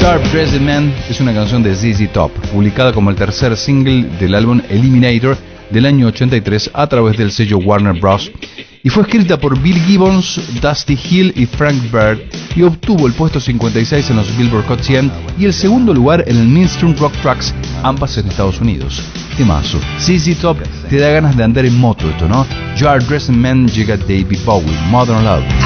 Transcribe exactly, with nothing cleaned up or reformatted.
Sharp Dressed Man es una canción de Z Z Top, publicada como el tercer single del álbum Eliminator del año ochenta y tres a través del sello Warner Bros. Y fue escrita por Bill Gibbons, Dusty Hill y Frank Bird y obtuvo el puesto cincuenta y seis en los Billboard Hot cien y el segundo lugar en el Mainstream Rock Tracks, ambas en Estados Unidos. Temazo. Z Z Top te da ganas de andar en moto, esto, ¿no? You Are Dressed Man llega David Bowie, Modern Love.